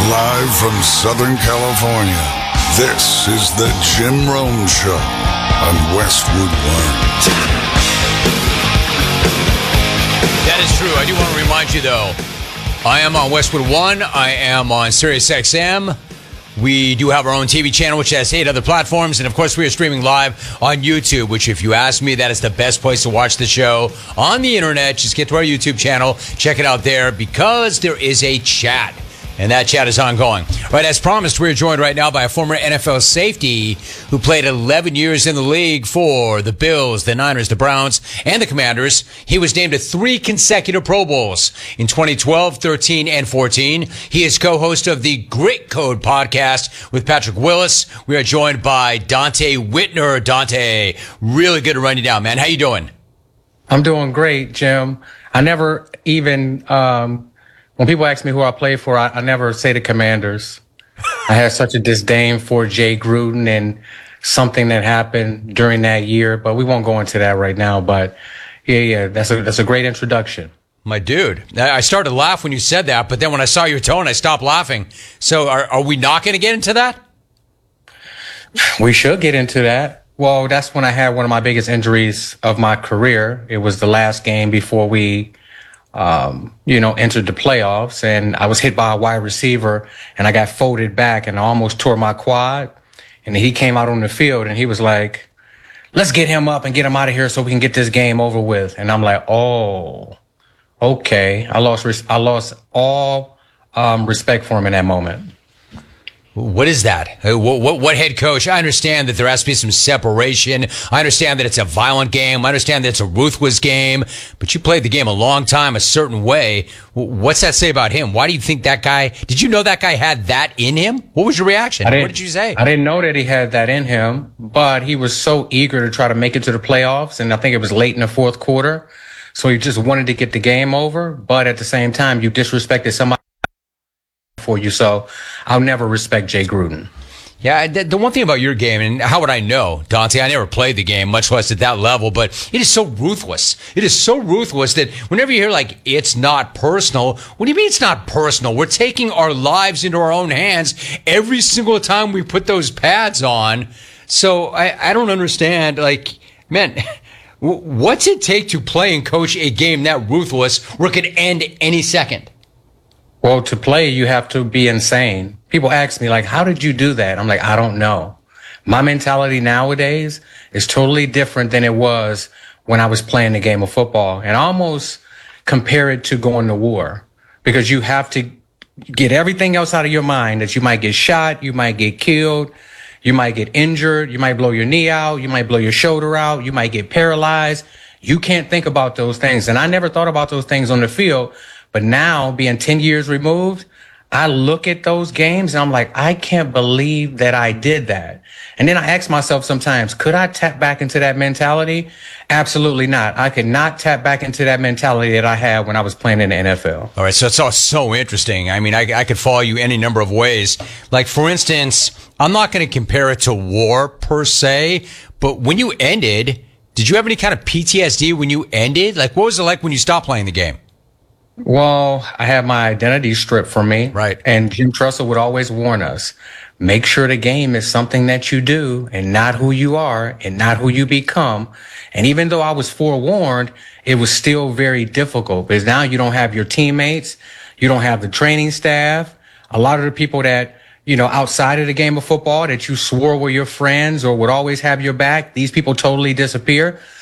Live from Southern California, this is the Jim Rome Show on Westwood One. That is true. I do want to remind you, though, I am on Westwood One. I am on Sirius XM. We do have our own TV channel, which has 8 other platforms. And, of course, we are streaming live on YouTube, which, if you ask me, that is the best place to watch the show on the internet. Just get to our YouTube channel. Check it out there because there is a chat. And that chat is ongoing. Right, as promised, we're joined right now by a former NFL safety who played 11 years in the league for the Bills, the Niners, the Browns, and the Commanders. He was named to 3 consecutive Pro Bowls in 2012, 13, and 14. He is co-host of the Grit Code podcast with Patrick Willis. We are joined by Donte Whitner. Donte, really good to run you down, man. How you doing? I'm doing great, Jim. I never even... when people ask me who I play for, I never say the Commanders. I have such a disdain for Jay Gruden and something that happened during that year, but we won't go into that right now. But yeah, that's a great introduction. My dude, I started to laugh when you said that, but then when I saw your tone, I stopped laughing. So are we not going to get into that? We should get into that. Well, that's when I had one of my biggest injuries of my career. It was the last game before we entered the playoffs, and I was hit by a wide receiver and I got folded back and I almost tore my quad. And he came out on the field and he was like, let's get him up and get him out of here so we can get this game over with. And I'm like, oh, okay. I lost all respect for him in that moment. What is that? What head coach? I understand that there has to be some separation. I understand that it's a violent game. I understand that it's a ruthless game. But you played the game a long time, a certain way. What's that say about him? Why do you think that guy... Did you know that guy had that in him? What was your reaction? What did you say? I didn't know that he had that in him, but he was so eager to try to make it to the playoffs, and I think it was late in the fourth quarter. So he just wanted to get the game over, but at the same time, you disrespected somebody for you, so I'll never respect Jay Gruden. Yeah, the one thing about your game, and how would I know, Donte? I never played the game, much less at that level, but it is so ruthless. It is so ruthless that whenever you hear, like, it's not personal, what do you mean it's not personal? We're taking our lives into our own hands every single time we put those pads on. So I don't understand, like, man, what's it take to play and coach a game that ruthless where it could end any second? Well, to play, you have to be insane. People ask me, like, how did you do that? I'm like, I don't know. My mentality nowadays is totally different than it was when I was playing the game of football. And I almost compare it to going to war, because you have to get everything else out of your mind, that you might get shot, you might get killed, you might get injured, you might blow your knee out, you might blow your shoulder out, you might get paralyzed. You can't think about those things. And I never thought about those things on the field. But now, being 10 years removed, I look at those games and I'm like, I can't believe that I did that. And then I ask myself sometimes, could I tap back into that mentality? Absolutely not. I could not tap back into that mentality that I had when I was playing in the NFL. All right, so it's all so interesting. I mean, I could follow you any number of ways. Like, for instance, I'm not going to compare it to war per se, but when you ended, did you have any kind of PTSD when you ended? Like, what was it like when you stopped playing the game? Well, I had my identity stripped from me. Right. And Jim Tressel would always warn us, make sure the game is something that you do and not who you are and not who you become. And even though I was forewarned, it was still very difficult, because now you don't have your teammates. You don't have the training staff. A lot of the people that, outside of the game of football that you swore were your friends or would always have your back, these people totally disappear.